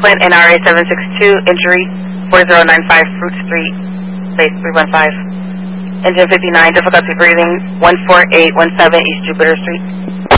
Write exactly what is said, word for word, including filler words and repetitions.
Flint, N R A seven six two, injury four zero nine five Fruit Street, space three one five. Engine fifty-nine, difficulty breathing one four eight one seven East Jupiter Street.